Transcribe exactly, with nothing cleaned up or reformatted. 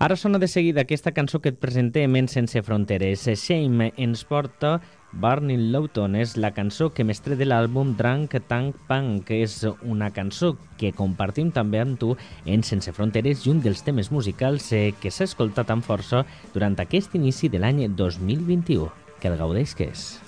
Ara sona de seguida aquesta cançó que et presentem en Sense Fronteres. Shame ens porta Burning Lowton, és la cançó que m'estre de l'àlbum Drunk Tank Punk, que és una cançó que compartim també amb tu en Sense Fronteres i un dels temes musicals que s'ha escoltat amb força durant aquest inici de l'any dos mil vint-i-u. Que el gaudeix que és.